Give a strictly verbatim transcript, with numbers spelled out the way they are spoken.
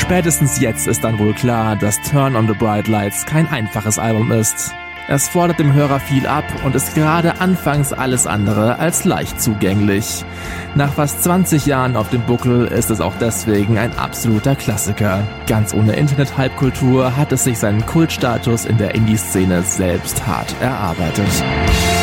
Spätestens jetzt ist dann wohl klar, dass Turn on the Bright Lights kein einfaches Album ist. Es fordert dem Hörer viel ab und ist gerade anfangs alles andere als leicht zugänglich. Nach fast zwanzig Jahren auf dem Buckel ist es auch deswegen ein absoluter Klassiker. Ganz ohne Internet-Halbkultur hat es sich seinen Kultstatus in der Indie-Szene selbst hart erarbeitet.